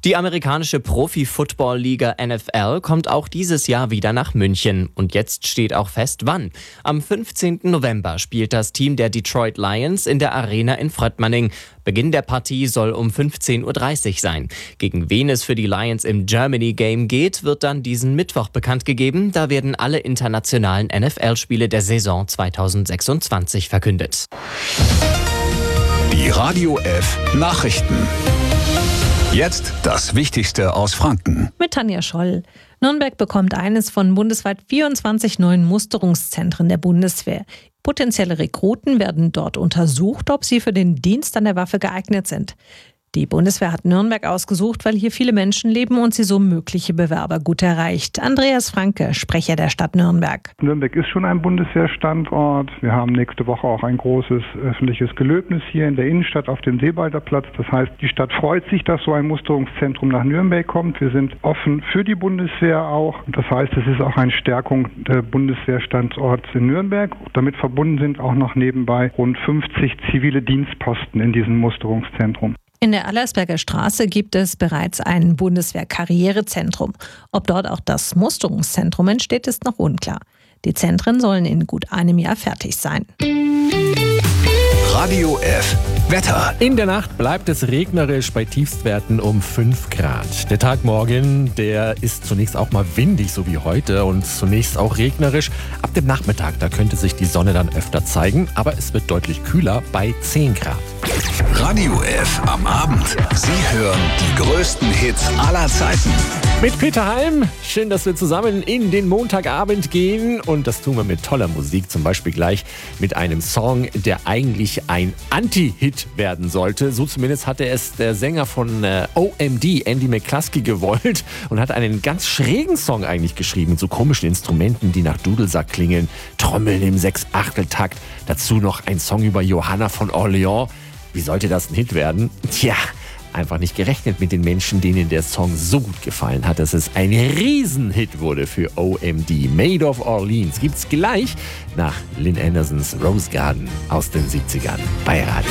Die amerikanische Profi-Football-Liga NFL kommt auch dieses Jahr wieder nach München. Und jetzt steht auch fest, wann. Am 15. November spielt das Team der Detroit Lions in der Arena in Fröttmanning. Beginn der Partie soll um 15.30 Uhr sein. Gegen wen es für die Lions im Germany Game geht, wird dann diesen Mittwoch bekannt gegeben. Da werden alle internationalen NFL-Spiele der Saison 2026 verkündet. Die Radio F Nachrichten. Jetzt das Wichtigste aus Franken. Mit Tanja Scholl. Nürnberg bekommt eines von bundesweit 24 neuen Musterungszentren der Bundeswehr. Potenzielle Rekruten werden dort untersucht, ob sie für den Dienst an der Waffe geeignet sind. Die Bundeswehr hat Nürnberg ausgesucht, weil hier viele Menschen leben und sie so mögliche Bewerber gut erreicht. Andreas Franke, Sprecher der Stadt Nürnberg. Nürnberg ist schon ein Bundeswehrstandort. Wir haben nächste Woche auch ein großes öffentliches Gelöbnis hier in der Innenstadt auf dem Seebalder Platz. Das heißt, die Stadt freut sich, dass so ein Musterungszentrum nach Nürnberg kommt. Wir sind offen für die Bundeswehr auch. Das heißt, es ist auch eine Stärkung des Bundeswehrstandorts in Nürnberg. Damit verbunden sind auch noch nebenbei rund 50 zivile Dienstposten in diesem Musterungszentrum. In der Allersberger Straße gibt es bereits ein Bundeswehr-Karrierezentrum. Ob dort auch das Musterungszentrum entsteht, ist noch unklar. Die Zentren sollen in gut einem Jahr fertig sein. Radio F Wetter. In der Nacht bleibt es regnerisch bei Tiefstwerten um 5 Grad. Der Tag morgen, der ist zunächst auch mal windig, so wie heute, und zunächst auch regnerisch. Ab dem Nachmittag, da könnte sich die Sonne dann öfter zeigen, aber es wird deutlich kühler bei 10 Grad. Radio F am Abend. Sie hören die größten Hits aller Zeiten. Mit Peter Halm. Schön, dass wir zusammen in den Montagabend gehen. Und das tun wir mit toller Musik. Zum Beispiel gleich mit einem Song, der eigentlich ein Anti-Hit werden sollte. So zumindest hatte es der Sänger von OMD, Andy McCluskey, gewollt. Und hat einen ganz schrägen Song eigentlich geschrieben. Mit so komischen Instrumenten, die nach Dudelsack klingen. Trommeln im 6/8-Takt. Dazu noch ein Song über Johanna von Orleans. Wie sollte das ein Hit werden? Tja, einfach nicht gerechnet mit den Menschen, denen der Song so gut gefallen hat, dass es ein Riesenhit wurde für OMD. Made of Orleans gibt's gleich nach Lynn Andersons Rose Garden aus den 70ern bei Radio.